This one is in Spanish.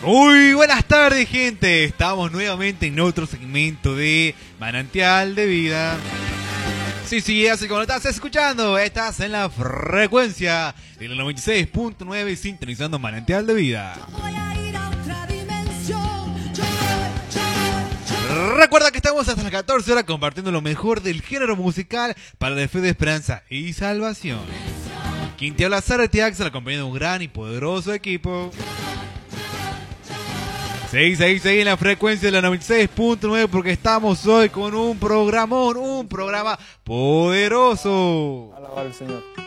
Muy buenas tardes, gente. Estamos nuevamente en otro segmento de Manantial de Vida. Sí, así como lo estás escuchando, estás en la frecuencia de la 96.9 sintonizando Manantial de Vida. Recuerda que estamos hasta las 14 horas compartiendo lo mejor del género musical para la fe de esperanza y salvación. Quien te habla, Sara Tiaxel, acompañado de un gran y poderoso equipo. 666 en la frecuencia de la 96.9 porque estamos hoy con un programón, un programa poderoso. Alabar al Señor.